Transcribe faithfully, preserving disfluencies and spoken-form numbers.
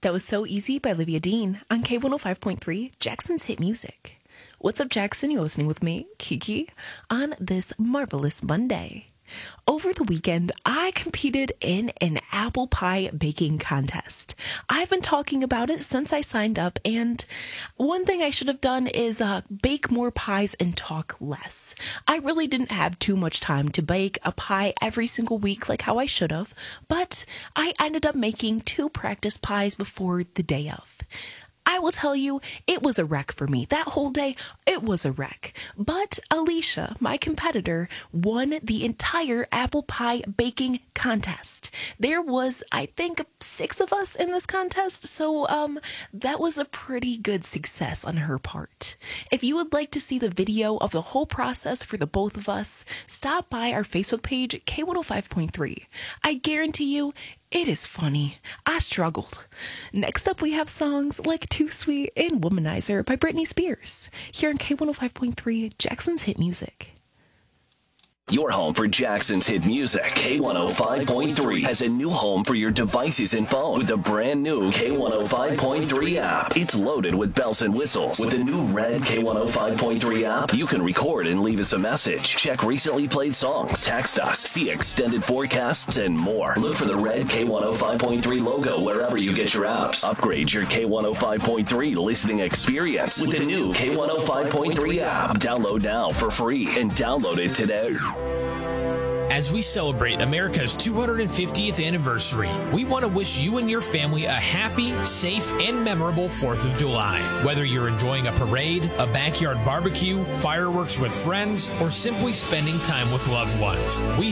That was So Easy by Olivia Dean on K one oh five point three, Jackson's Hit Music. What's up, Jackson? You're listening with me, Kiki, on this marvelous Monday. Over the weekend, I competed in an apple pie baking contest. I've been talking about it since I signed up, and one thing I should have done is uh, bake more pies and talk less. I really didn't have too much time to bake a pie every single week like how I should have, but I ended up making two practice pies before the day of. I will tell you, it was a wreck for me. That whole day, it was a wreck. But Alicia, my competitor, won the entire apple pie baking contest. There was, I think, six of us in this contest, so um, that was a pretty good success on her part. If you would like to see the video of the whole process for the both of us, stop by our Facebook page, K one oh five point three. I guarantee you, it is funny. I struggled. Next up, we have songs like Too Sweet and Womanizer by Britney Spears, here on K one oh five point three, Jackson's Hit Music. Your home for Jackson's Hit Music. K one oh five point three has a new home for your devices and phone with the brand new K one oh five point three app. It's loaded with bells and whistles. With the new red K one oh five point three app, you can record and leave us a message, check recently played songs, text us, see extended forecasts, and more. Look for the red K one oh five point three logo wherever you get your apps. Upgrade your K one oh five point three listening experience with the new K one oh five point three app. Download now for free and download it today. As we celebrate America's two hundred fiftieth anniversary, we want to wish you and your family a happy, safe, and memorable fourth of July. Whether you're enjoying a parade, a backyard barbecue, fireworks with friends, or simply spending time with loved ones, we